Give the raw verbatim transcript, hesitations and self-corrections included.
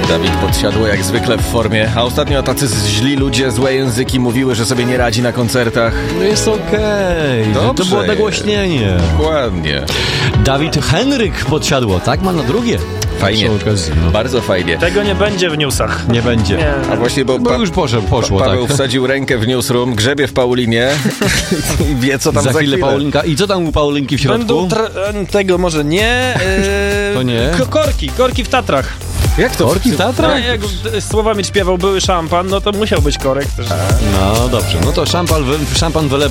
Dawid Podsiadło jak zwykle w formie, a ostatnio tacy źli ludzie, złe języki mówiły, że sobie nie radzi na koncertach. No jest okej, okay. To było nagłośnienie. Dokładnie. Dawid Henryk Podsiadło, tak? Ma na drugie. Fajnie, no. Bardzo fajnie. Tego nie będzie w newsach. Nie będzie. Nie. A właśnie, bo, bo pa- już poszło, poszło pa- Paweł tak. wsadził rękę w newsroom, grzebie w Paulinie i wie, co tam za, za chwilę. chwilę. Paulinka. I co tam u Paulinki w środku? Będą tra- tego może nie. Yy, to nie? K- korki, korki w Tatrach. Jak to? Korki w Tatrach? No, jak Słowomir śpiewał były szampan, no to musiał być korek też. No dobrze, no to szampan, szampan wylewa